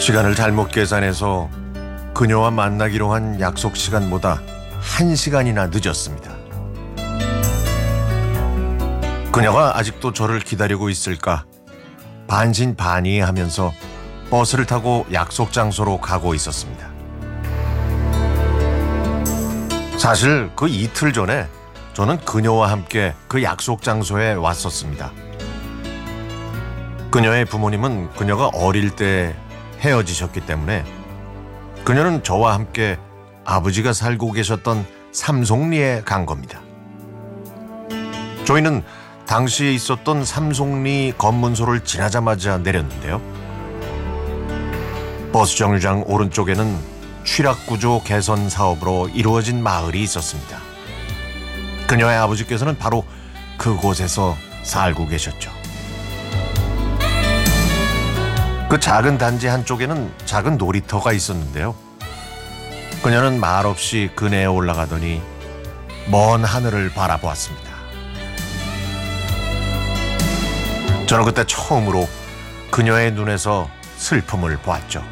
시간을 잘못 계산해서 그녀와 만나기로 한 약속 시간보다 1시간이나 늦었습니다. 그녀가 아직도 저를 기다리고 있을까 반신반의하면서 버스를 타고 약속 장소로 가고 있었습니다. 사실 그 이틀 전에 저는 그녀와 함께 그 약속 장소에 왔었습니다. 그녀의 부모님은 그녀가 어릴 때 헤어지셨기 때문에 그녀는 저와 함께 아버지가 살고 계셨던 삼송리에 간 겁니다. 저희는 당시에 있었던 삼송리 검문소를 지나자마자 내렸는데요. 버스 정류장 오른쪽에는 취락구조 개선 사업으로 이루어진 마을이 있었습니다. 그녀의 아버지께서는 바로 그곳에서 살고 계셨죠. 그 작은 단지 한쪽에는 작은 놀이터가 있었는데요. 그녀는 말없이 그네에 올라가더니 먼 하늘을 바라보았습니다. 저는 그때 처음으로 그녀의 눈에서 슬픔을 보았죠.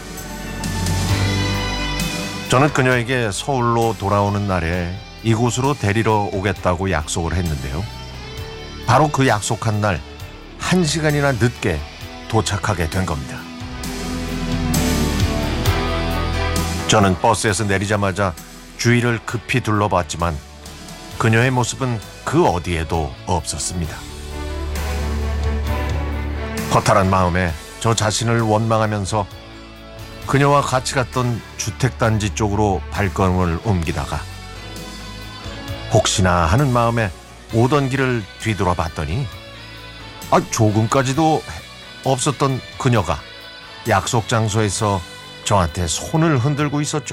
저는 그녀에게 서울로 돌아오는 날에 이곳으로 데리러 오겠다고 약속을 했는데요. 바로 그 약속한 날 1시간이나 늦게 도착하게 된 겁니다. 저는 버스에서 내리자마자 주위를 급히 둘러봤지만 그녀의 모습은 그 어디에도 없었습니다. 허탈한 마음에 저 자신을 원망하면서 그녀와 같이 갔던 주택단지 쪽으로 발걸음을 옮기다가 혹시나 하는 마음에 오던 길을 뒤돌아봤더니 조금까지도 없었던 그녀가 약속 장소에서 저한테 손을 흔들고 있었죠.